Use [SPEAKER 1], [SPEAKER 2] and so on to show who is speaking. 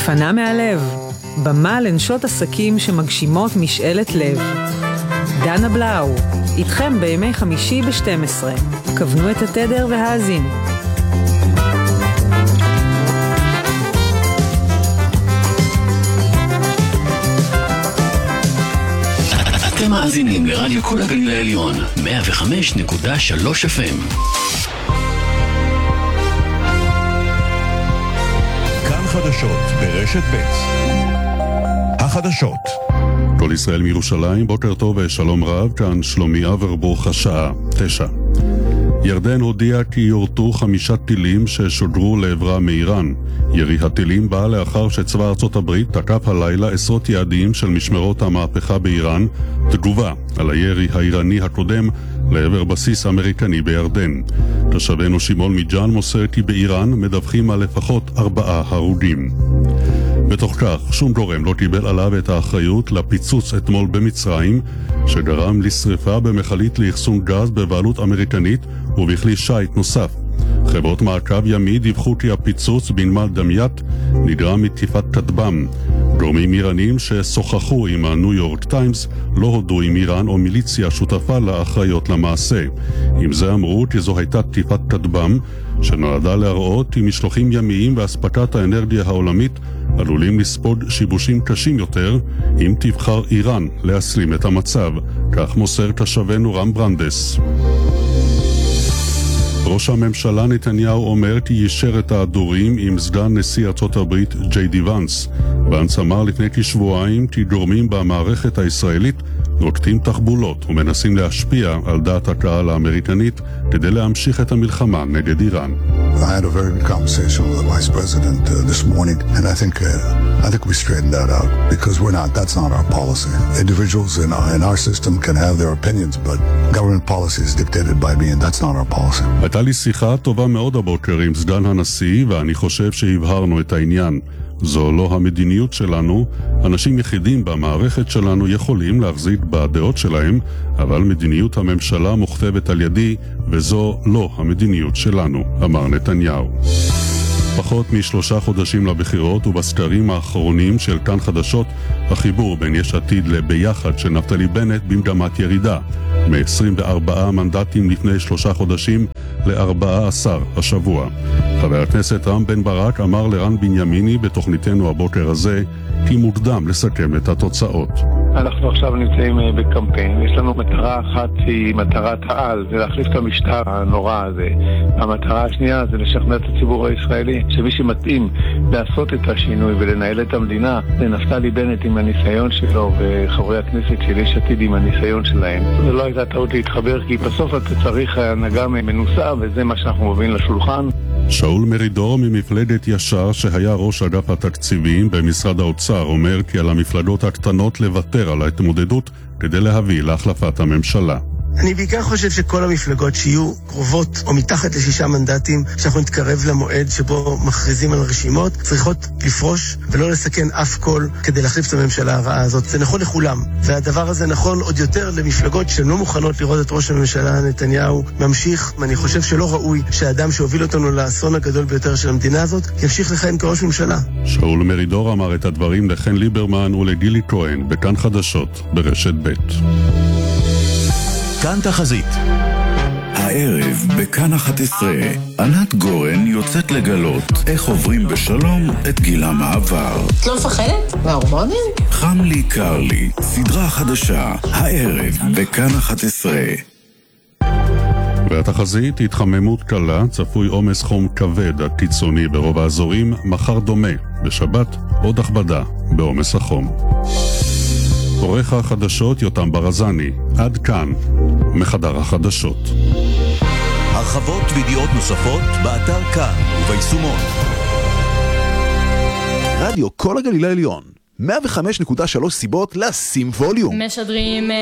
[SPEAKER 1] מפנה מהלב, במה לנשות עסקים שמגשימות משאלת לב. דנה בלאו, איתכם בימי חמישי ב-12. כוונו את התדר והאזינו.
[SPEAKER 2] אתם מאזינים לרדיו כל הגליל העליון, 105.3 FM.
[SPEAKER 3] כאן חדשות ברשת ב'. החדשות. כל ישראל מירושלים, בוקר טוב ושלום רב, כאן שלומי אברבוך, השעה 9. ירדן הודיעה כי יורטו 5 טילים ששודרו לעברה מאיראן. ירי הטילים בא לאחר שצבא ארצות הברית תקף הלילה עשרות יעדים של משמרות המהפכה באיראן, תגובה על הירי האיראני הקודם לעבר בסיס אמריקני בירדן. תושבנו שמעון מג'אן מוסר כי באיראן מדווחים על לפחות 4 הרוגים. בתוך כך, שום גורם לא קיבל עליו את האחריות לפיצוץ אתמול במצרים, שגרם לשריפה במכלית לאחסון גז בבעלות אמריקנית ובכלי שייט נוסף. חברות מעקב ימי דיווחו כי הפיצוץ בנמל דמיית נגרם מתקיפת כטב"ם. גורמים איראנים ששוחחו עם הניו יורק טיימס לא הודו עם איראן או מיליציה שותפה לאחריות למעשה. עם זה אמרו כי זו הייתה תקיפת כטב"ם שנועדה להראות כי משלוחים ימיים ואספקת האנרגיה העולמית עלולים לספוג שיבושים קשים יותר אם תבחר איראן להסלים את המצב. כך מוסר תושבנו רם ברנדס. ראש הממשלה נתניהו אומר כי יישר את ההדורים עם סגן נשיא ארצות הברית ג'יי די ונס. ונס אמר לפני כשבועיים כי גורמים במערכת הישראלית נוקטים תחבולות ומנסים להשפיע על דעת הקהל האמריקנית כדי להמשיך את המלחמה נגד איראן.
[SPEAKER 4] I had a very good conversation with the Vice President this morning, and I think we straightened that out because that's not our policy. Individuals in our system can have their opinions, but government policy is dictated by me, and that's not our policy.
[SPEAKER 3] הייתה לי שיחה טובה מאוד הבוקר עם סגן הנשיא, ואני חושב שהבהרנו את העניין. זו לא המדיניות שלנו. אנשים יחידים במערכת שלנו יכולים להחזיק בדעות שלהם, אבל מדיניות הממשלה מוכתבת על ידי, וזו לא המדיניות שלנו, אמר נתניהו. פחות מ3 חודשים לבחירות ובסקרים האחרונים של כאן חדשות, החיבור בין יש עתיד לביחד של נפתלי בנט במגמת ירידה, מ-24 מנדטים לפני 3 חודשים ל-14 השבוע. חבר הכנסת רם בן ברק אמר לרן בנימיני בתוכניתנו הבוקר הזה כי מוקדם לסכם את התוצאות.
[SPEAKER 5] אנחנו עכשיו נמצאים בקמפיין, יש לנו מטרה אחת שהיא מטרת העל, זה להחליף את המשטר הנורא הזה. המטרה השנייה זה לשכנע את הציבור הישראלי שמי שמתאים לעשות את השינוי ולנהל את המדינה זה נפתלי בנט עם הניסיון שלו וחברי הכנסת של יש עתיד עם הניסיון שלהם. זה לא הייתה טעות להתחבר כי בסוף אתה צריך הנהגה מנוסה וזה מה שאנחנו מביאים לשולחן.
[SPEAKER 3] שאול מרידור ממפלגת ישר שהיה ראש אגף התקציבים במשרד האוצר אומר כי על המפלגות הקטנות לוותר על ההתמודדות כדי להביא להחלפת הממשלה.
[SPEAKER 6] אני בעיקר חושב שכל המפלגות שיהיו קרובות או מתחת ל6 מנדטים, שאנחנו נתקרב למועד שבו מכריזים על רשימות, צריכות לפרוש ולא לסכן אף קול כדי להחליף את הממשלה הרעה הזאת. זה נכון לכולם, והדבר הזה נכון עוד יותר למפלגות שהן לא מוכנות לראות את ראש הממשלה נתניהו ממשיך. אני חושב שלא ראוי שהאדם שהוביל אותנו לאסון הגדול ביותר של המדינה הזאת ימשיך לכהן כראש ממשלה.
[SPEAKER 3] שאול מרידור אמר את הדברים לחן ליברמן ולגילי כהן בכאן חדשות ברשת ב'.
[SPEAKER 2] כאן תחזית.
[SPEAKER 7] הערב בכאן 11 ענת גורן יוצאת לגלות איך עוברים בשלום את גיל המעבר.
[SPEAKER 8] את לא מפחדת? מההורמונים?
[SPEAKER 7] חם לי קר לי, סדרה חדשה, הערב בכאן 11.
[SPEAKER 3] והתחזית, התחממות קלה, צפוי עומס חום כבד עד קיצוני ברוב האזורים, מחר דומה, בשבת עוד הכבדה בעומס החום. עורך החדשות יותם ברזני, עד כאן מחדר החדשות.
[SPEAKER 2] הרחבות וידיעות נוספות באתר כאן וביישומון.
[SPEAKER 9] רדיו כל הגליל העליון, 105.3 סיבות לשים ווליום.
[SPEAKER 10] משדרים